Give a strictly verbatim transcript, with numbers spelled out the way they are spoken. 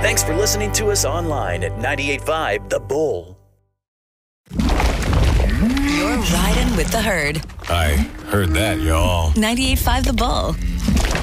Thanks for listening to us online at ninety-eight point five The Bull. You're riding with the herd. I heard that, y'all. ninety-eight point five The Bull.